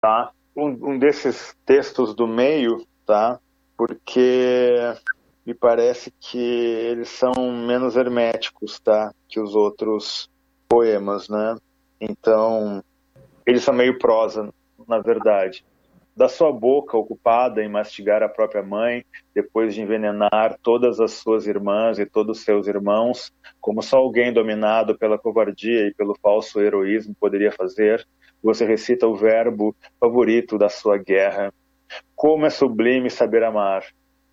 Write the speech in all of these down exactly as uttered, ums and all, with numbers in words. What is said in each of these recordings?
tá? Um, um desses textos do meio, tá? Porque me parece que eles são menos herméticos, tá? Que os outros poemas, né? Então, eles são meio prosa, na verdade. Da sua boca ocupada em mastigar a própria mãe, depois de envenenar todas as suas irmãs e todos os seus irmãos, como só alguém dominado pela covardia e pelo falso heroísmo poderia fazer, você recita o verbo favorito da sua guerra. Como é sublime saber amar!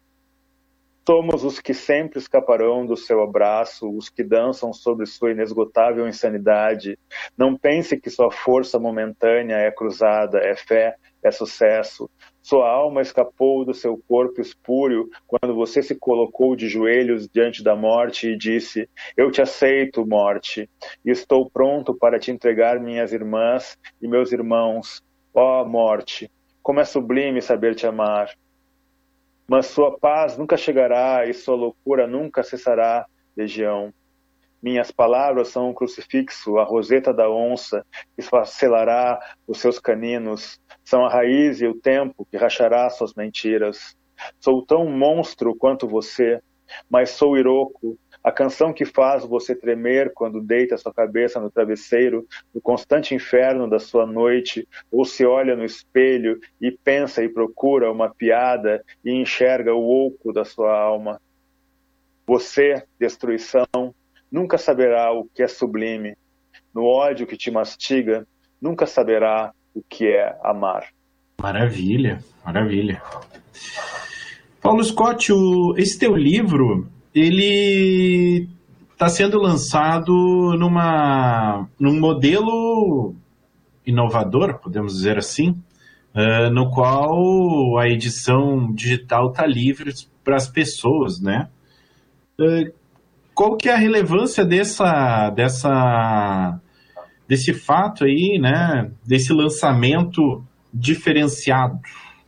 Somos os que sempre escaparão do seu abraço, os que dançam sobre sua inesgotável insanidade. Não pense que sua força momentânea é cruzada, é fé, é sucesso. Sua alma escapou do seu corpo espúrio quando você se colocou de joelhos diante da morte e disse: eu te aceito, morte, e estou pronto para te entregar minhas irmãs e meus irmãos. Ó morte, como é sublime saber te amar! Mas sua paz nunca chegará e sua loucura nunca cessará, legião. Minhas palavras são um crucifixo, a roseta da onça, que esfacelará os seus caninos. São a raiz e o tempo que rachará suas mentiras. Sou tão monstro quanto você, mas sou Iroko, a canção que faz você tremer quando deita sua cabeça no travesseiro, no constante inferno da sua noite, ou se olha no espelho e pensa e procura uma piada e enxerga o oco da sua alma. Você, destruição, nunca saberá o que é sublime. No ódio que te mastiga, nunca saberá o que é amar. Maravilha, maravilha. Paulo Scott, o, esse teu livro, ele está sendo lançado numa, num modelo inovador, podemos dizer assim, uh, no qual a edição digital está livre para as pessoas, né? Uh, qual que é a relevância dessa, dessa, desse fato aí, né? Desse lançamento diferenciado?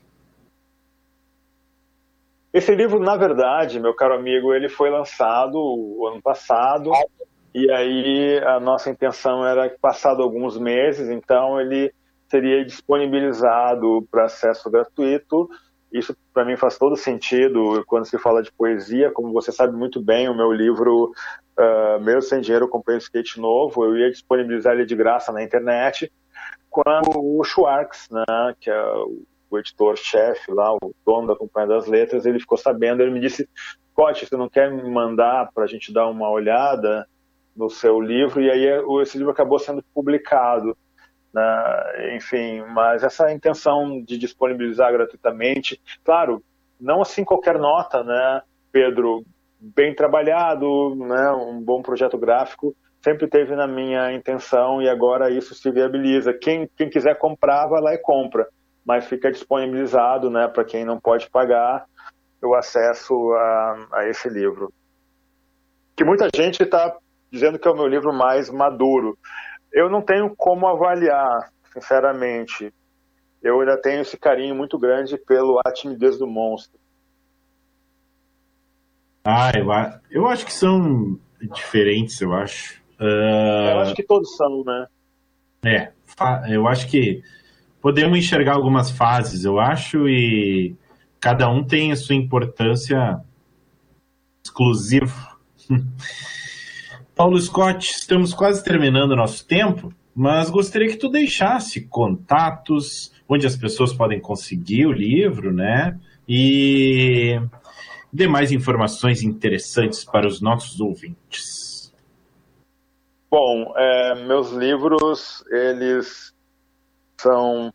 Esse livro, na verdade, meu caro amigo, ele foi lançado o ano passado, e aí a nossa intenção era que, passado alguns meses, então ele seria disponibilizado para acesso gratuito. Isso para mim faz todo sentido quando se fala de poesia. Como você sabe muito bem, o meu livro uh, Meu Sem Dinheiro, Eu Comprei um Skate Novo, eu ia disponibilizar ele de graça na internet, quando o Schwartz, né, que é o o editor-chefe lá, o dono da Companhia das Letras, ele ficou sabendo, ele me disse: Scott, você não quer me mandar para a gente dar uma olhada no seu livro? E aí esse livro acabou sendo publicado, né? Enfim, mas essa intenção de disponibilizar gratuitamente, claro, não assim qualquer nota, né, Pedro? Bem trabalhado, né, um bom projeto gráfico, sempre teve na minha intenção, e agora isso se viabiliza. Quem, quem quiser comprar, vai lá e compra, mas fica disponibilizado, né, para quem não pode pagar, o acesso a, a esse livro. Que muita gente está dizendo que é o meu livro mais maduro. Eu não tenho como avaliar, sinceramente. Eu ainda tenho esse carinho muito grande pelo A Timidez do Monstro. Ah, eu, eu acho que são diferentes, eu acho. Uh... Eu acho que todos são, né? É, eu acho que podemos enxergar algumas fases, eu acho, e cada um tem a sua importância exclusiva. Paulo Scott, estamos quase terminando o nosso tempo, mas gostaria que tu deixasse contatos, onde as pessoas podem conseguir o livro, né? E demais informações interessantes para os nossos ouvintes. Bom, é, meus livros, eles são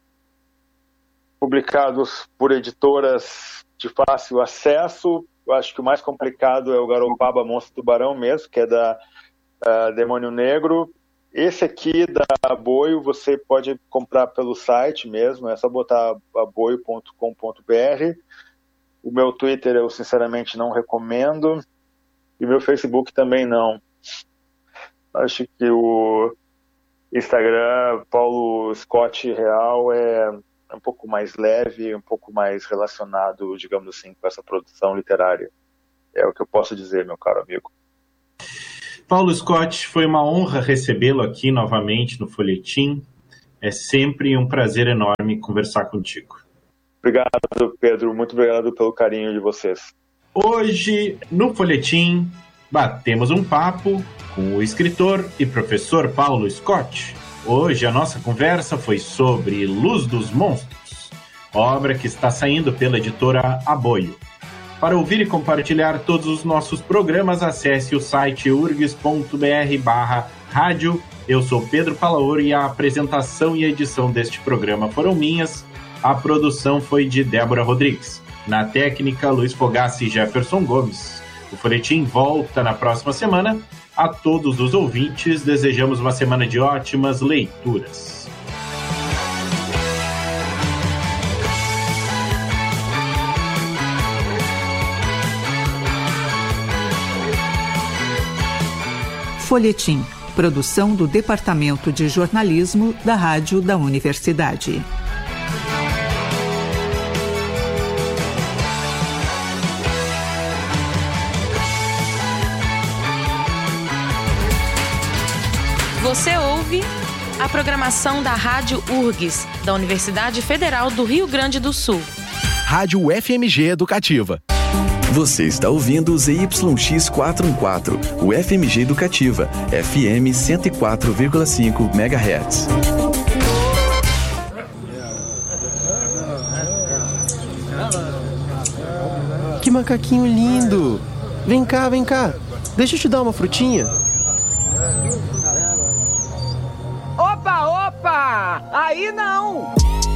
publicados por editoras de fácil acesso. Eu acho que o mais complicado é o Garopaba Monstro Tubarão mesmo, que é da uh, Demônio Negro. Esse aqui da Aboio você pode comprar pelo site mesmo, é só botar aboio ponto com ponto b r. O meu Twitter eu sinceramente não recomendo, e meu Facebook também não. Acho que o Instagram, Paulo Scott Real, é um pouco mais leve, um pouco mais relacionado, digamos assim, com essa produção literária. É o que eu posso dizer, meu caro amigo. Paulo Scott, foi uma honra recebê-lo aqui novamente no Folhetim. É sempre um prazer enorme conversar contigo. Obrigado, Pedro. Muito obrigado pelo carinho de vocês. Hoje, no Folhetim, batemos um papo com o escritor e professor Paulo Scott. Hoje a nossa conversa foi sobre Luz dos Monstros, obra que está saindo pela editora Aboio. Para ouvir e compartilhar todos os nossos programas, acesse o site urgs.br barra rádio. Eu sou Pedro Palaoro e a apresentação e a edição deste programa foram minhas. A produção foi de Débora Rodrigues. Na técnica, Luiz Fogassi e Jefferson Gomes. O Folhetim volta na próxima semana. A todos os ouvintes, desejamos uma semana de ótimas leituras. Folhetim, produção do Departamento de Jornalismo da Rádio da Universidade. Você ouve a programação da Rádio U R G S, da Universidade Federal do Rio Grande do Sul. Rádio F M G Educativa. Você está ouvindo o Z Y X quatrocentos e quatorze, o F M G Educativa, F M cento e quatro vírgula cinco megahertz. Que macaquinho lindo! Vem cá, vem cá. Deixa eu te dar uma frutinha. Opa, opa! Aí não!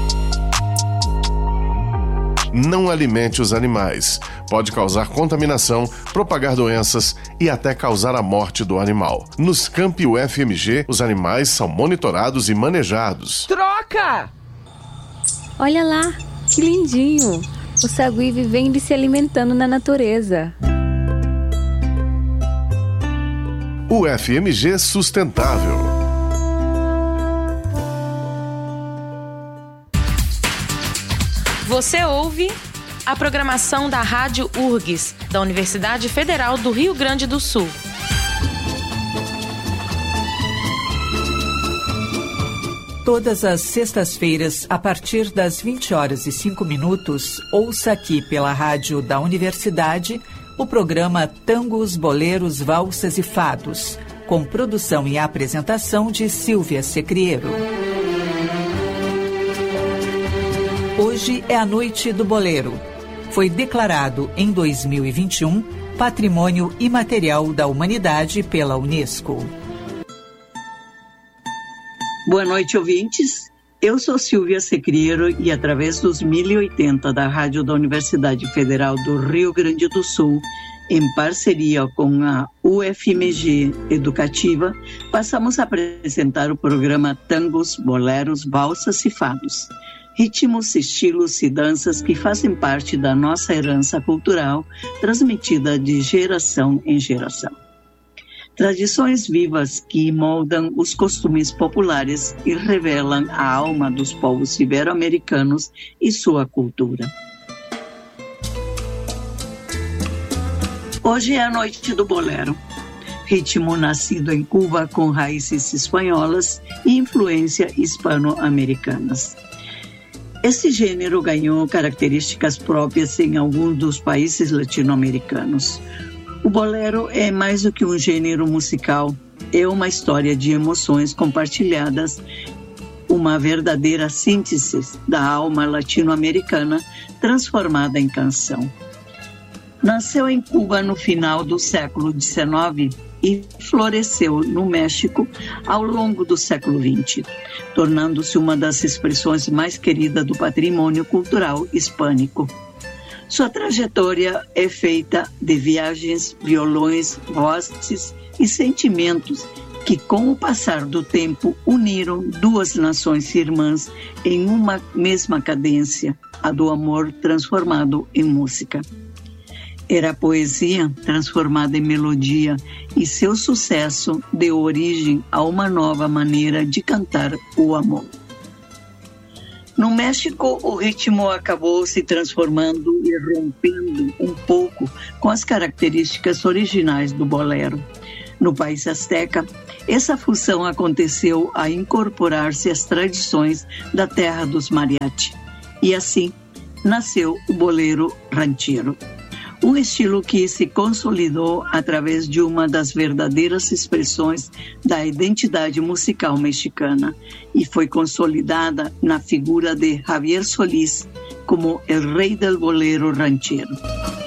Não alimente os animais. Pode causar contaminação, propagar doenças e até causar a morte do animal. Nos campi U F M G, os animais são monitorados e manejados. Troca! Olha lá, que lindinho! O sagui vivendo e se alimentando na natureza. U F M G Sustentável. Você ouve a programação da Rádio U R G S, da Universidade Federal do Rio Grande do Sul. Todas as sextas-feiras, a partir das vinte horas e cinco minutos, ouça aqui pela Rádio da Universidade o programa Tangos, Boleros, Valsas e Fados, com produção e apresentação de Silvia Secriero. Hoje é a Noite do Bolero. Foi declarado em dois mil e vinte e um Patrimônio Imaterial da Humanidade pela Unesco. Boa noite, ouvintes. Eu sou Silvia Secriero e, através dos mil e oitenta da Rádio da Universidade Federal do Rio Grande do Sul, em parceria com a U F M G Educativa, passamos a apresentar o programa Tangos, Boleros, Valsas e Fados. Ritmos, estilos e danças que fazem parte da nossa herança cultural, transmitida de geração em geração. Tradições vivas que moldam os costumes populares e revelam a alma dos povos ibero-americanos e sua cultura. Hoje é a Noite do Bolero, ritmo nascido em Cuba com raízes espanholas e influência hispano-americanas. Esse gênero ganhou características próprias em alguns dos países latino-americanos. O bolero é mais do que um gênero musical, é uma história de emoções compartilhadas, uma verdadeira síntese da alma latino-americana transformada em canção. Nasceu em Cuba no final do século dezenove e floresceu no México ao longo do século vinte, tornando-se uma das expressões mais queridas do patrimônio cultural hispânico. Sua trajetória é feita de viagens, violões, vozes e sentimentos que, com o passar do tempo, uniram duas nações irmãs em uma mesma cadência, a do amor transformado em música. Era a poesia transformada em melodia e seu sucesso deu origem a uma nova maneira de cantar o amor. No México, o ritmo acabou se transformando e rompendo um pouco com as características originais do bolero. No país asteca, essa fusão aconteceu a incorporar-se às tradições da terra dos mariachi. E assim nasceu o bolero rancheiro. Um estilo que se consolidou através de uma das verdadeiras expressões da identidade musical mexicana e foi consolidada na figura de Javier Solís como el rei del bolero ranchero.